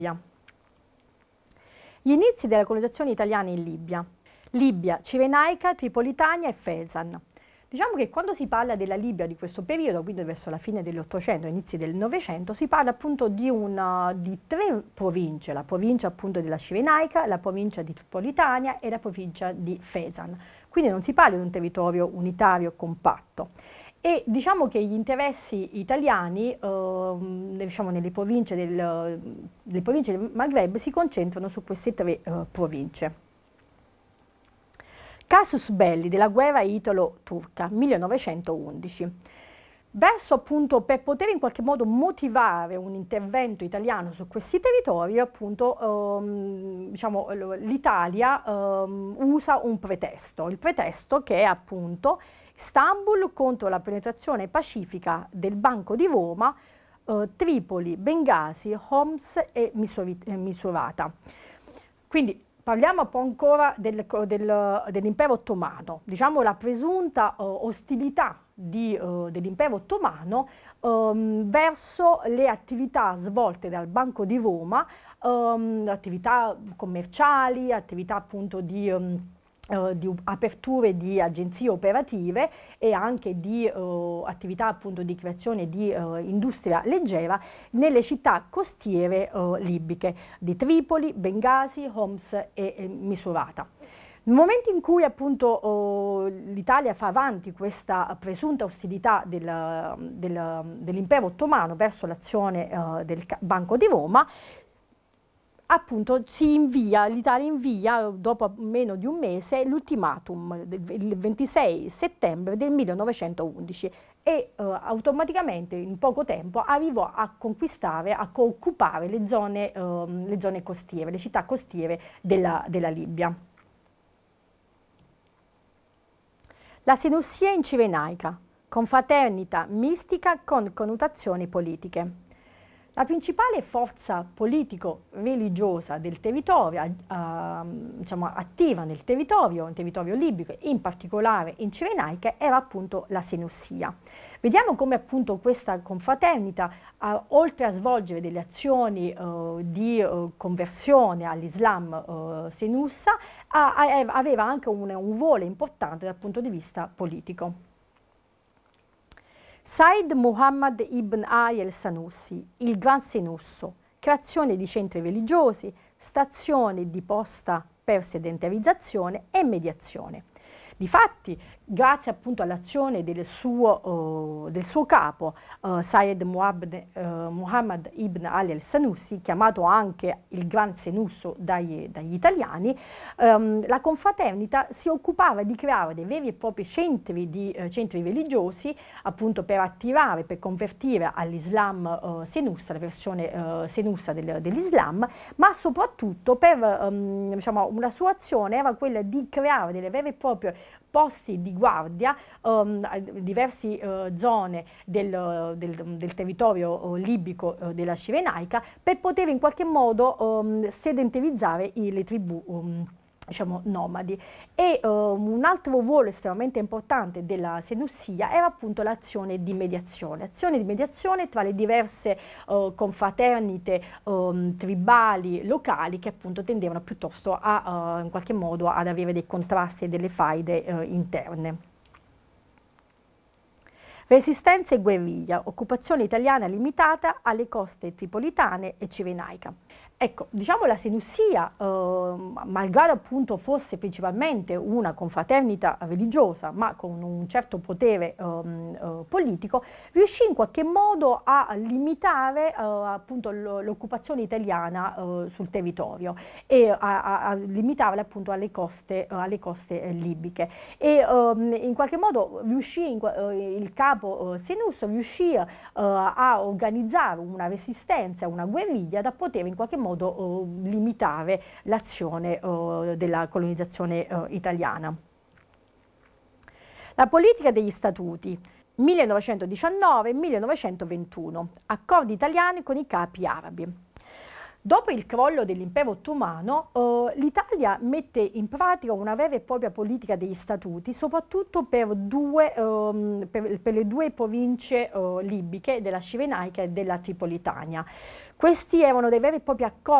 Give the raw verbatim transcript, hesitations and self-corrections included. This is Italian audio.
Gli inizi della colonizzazione italiana in Libia. Libia, Cirenaica, Tripolitania e Fezzan. Diciamo che quando si parla della Libia di questo periodo, quindi verso la fine dell'Ottocento, inizi del Novecento, si parla appunto di, una, di tre province, la provincia appunto della Cirenaica, la provincia di Tripolitania e la provincia di Fezzan. Quindi non si parla di un territorio unitario compatto. E diciamo che gli interessi italiani, eh, diciamo nelle province del, le province del Maghreb, si concentrano su queste tre eh, province. Casus belli della guerra italo-turca, millenovecentoundici. Verso appunto, per poter in qualche modo motivare un intervento italiano su questi territori, appunto, ehm, diciamo, l'Italia ehm, usa un pretesto, il pretesto che è appunto Istanbul contro la penetrazione pacifica del Banco di Roma, eh, Tripoli, Bengasi, Homs e Misurata. Quindi parliamo un po' ancora del, del, dell'impero ottomano, diciamo la presunta uh, ostilità uh, dell'impero ottomano um, verso le attività svolte dal Banco di Roma, um, attività commerciali, attività appunto di... Um, Uh, di aperture di agenzie operative e anche di uh, attività appunto di creazione di uh, industria leggera nelle città costiere uh, libiche di Tripoli, Bengasi, Homs e, e Misurata. Nel momento in cui appunto uh, l'Italia fa avanti questa presunta ostilità del, del, dell'impero ottomano verso l'azione uh, del Banco di Roma, appunto si invia, l'Italia invia dopo meno di un mese l'ultimatum il ventisei settembre del millenovecentoundici e eh, automaticamente in poco tempo arrivò a conquistare, a occupare le zone, eh, le zone costiere, le città costiere della, della Libia. La Senussia in Cirenaica, confraternita mistica con connotazioni politiche. La principale forza politico-religiosa del territorio, eh, diciamo, attiva nel territorio, nel territorio libico, in particolare in Cirenaica, era appunto la Senussia. Vediamo come appunto questa confraternita, eh, oltre a svolgere delle azioni eh, di eh, conversione all'Islam eh, senussa, a, a, aveva anche un, un ruolo importante dal punto di vista politico. Said Muhammad ibn Ali al-Sanussi, il Gran Senusso, creazione di centri religiosi, stazioni di posta per sedentarizzazione e mediazione. Difatti, grazie appunto all'azione del suo, uh, del suo capo, uh, Sayed Muhammad, uh, Muhammad ibn Ali al-Sanussi, chiamato anche il Gran Senusso dagli, dagli italiani, um, la confraternita si occupava di creare dei veri e propri centri, di, uh, centri religiosi, appunto per attirare, per convertire all'Islam uh, senussa, la versione uh, senussa del, dell'Islam, ma soprattutto per, um, diciamo, una sua azione era quella di creare delle vere e proprie posti di guardia, um, diverse uh, zone del, del, del territorio uh, libico uh, della Cirenaica, per poter in qualche modo um, sedentarizzare i, le tribù um, diciamo nomadi. E um, un altro ruolo estremamente importante della Senussia era appunto l'azione di mediazione, azione di mediazione tra le diverse uh, confraternite um, tribali locali che appunto tendevano piuttosto a uh, in qualche modo ad avere dei contrasti e delle faide uh, interne. Resistenza e guerriglia, occupazione italiana limitata alle coste tripolitane e cirenaica. Ecco, diciamo la Senussia, eh, malgrado appunto fosse principalmente una confraternita religiosa, ma con un certo potere eh, eh, politico, riuscì in qualche modo a limitare eh, appunto l'occupazione italiana eh, sul territorio e a, a, a limitarla appunto alle coste, eh, alle coste eh, libiche. E eh, in qualche modo riuscì, in, eh, il capo eh, Senusso riuscì eh, a organizzare una resistenza, una guerriglia da poter in qualche modo Uh, limitare l'azione uh, della colonizzazione uh, italiana. La politica degli statuti millenovecentodiciannove millenovecentoventuno, accordi italiani con i capi arabi. Dopo il crollo dell'impero ottomano, eh, eh, l'Italia mette in pratica una vera e propria politica degli statuti, soprattutto per, due, ehm, per, per le due province eh, libiche, della Cirenaica e della Tripolitania. Questi erano dei veri e propri accordi